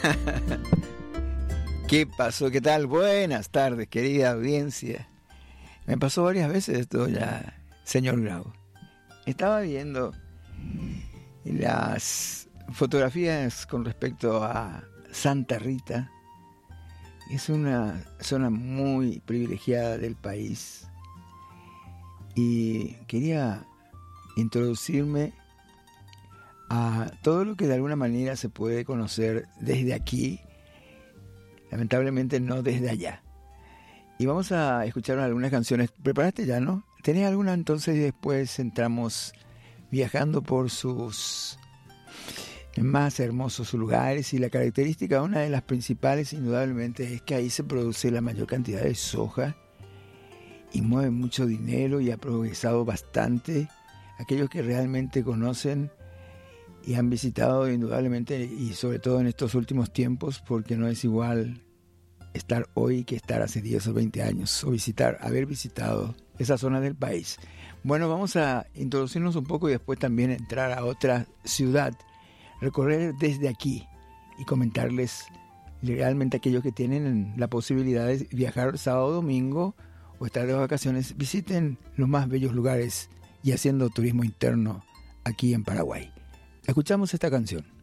¿Qué pasó? ¿Qué tal? Buenas tardes, querida audiencia. Me pasó varias veces esto ya, señor Grau. Estaba viendo las fotografías con respecto a Santa Rita. Es una zona muy privilegiada del país. Y quería introducirme a todo lo que de alguna manera se puede conocer desde aquí, lamentablemente no desde allá. Y vamos a escuchar algunas canciones. ¿Preparaste ya, no? ¿Tenés alguna entonces? Y después entramos viajando por sus más hermosos lugares. Y la característica, una de las principales indudablemente, es que ahí se produce la mayor cantidad de soja y mueve mucho dinero y ha progresado bastante. Aquellos que realmente conocen y han visitado indudablemente, y sobre todo en estos últimos tiempos, porque no es igual estar hoy que estar hace 10 o 20 años, o haber visitado esa zona del país. Bueno, vamos a introducirnos un poco y después también entrar a otra ciudad, recorrer desde aquí y comentarles realmente aquellos que tienen la posibilidad de viajar sábado o domingo o estar de vacaciones, visiten los más bellos lugares y haciendo turismo interno aquí en Paraguay. Escuchamos esta canción.